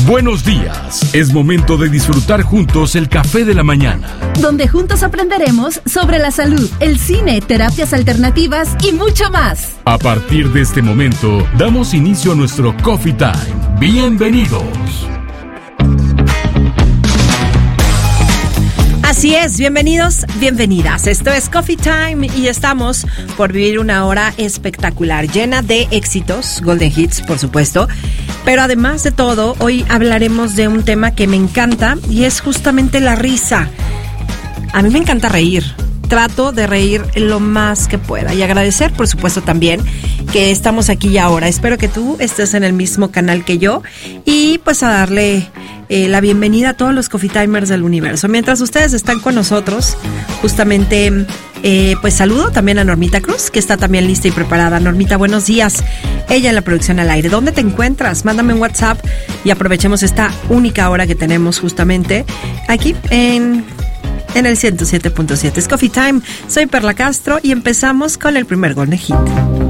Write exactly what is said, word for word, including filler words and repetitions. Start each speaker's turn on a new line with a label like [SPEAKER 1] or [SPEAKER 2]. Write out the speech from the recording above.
[SPEAKER 1] Buenos días. Es momento de disfrutar juntos el café de la mañana,
[SPEAKER 2] donde juntos aprenderemos sobre la salud, el cine, terapias alternativas y mucho más.
[SPEAKER 1] A partir de este momento, damos inicio a nuestro Coffee Time. Bienvenidos.
[SPEAKER 3] Así es, bienvenidos, bienvenidas. Esto es Coffee Time y estamos por vivir una hora espectacular, llena de éxitos, golden hits, por supuesto. Pero además de todo, hoy hablaremos de un tema que me encanta y es justamente la risa. A mí me encanta reír. Trato de reír lo más que pueda y agradecer, por supuesto, también que estamos aquí y ahora. Espero que tú estés en el mismo canal que yo y pues a darle eh, la bienvenida a todos los Coffee Timers del universo. Mientras ustedes están con nosotros, justamente, eh, pues saludo también a Normita Cruz, que está también lista y preparada. Normita, buenos días. Ella en la producción al aire. ¿Dónde te encuentras? Mándame un WhatsApp y aprovechemos esta única hora que tenemos justamente aquí en... en el ciento siete punto siete. Es Coffee Time. Soy Perla Castro y empezamos con el primer Golden Hit.